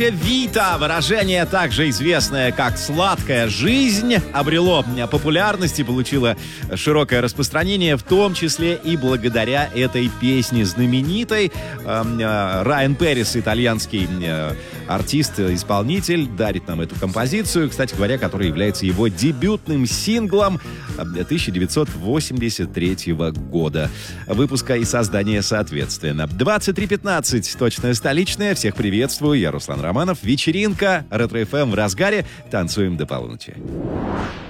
Вита, выражение, также известное как «сладкая жизнь», обрело популярность и получило широкое распространение, в том числе и благодаря этой песне знаменитой. Райан Пэрис, итальянский артист, исполнитель, дарит нам эту композицию, кстати говоря, которая является его дебютным синглом 1983 года выпуска и создания соответственно. 23:15, точное столичное. Всех приветствую, я Руслан Романов. Вечеринка, Ретро-ФМ в разгаре. Танцуем до полуночи.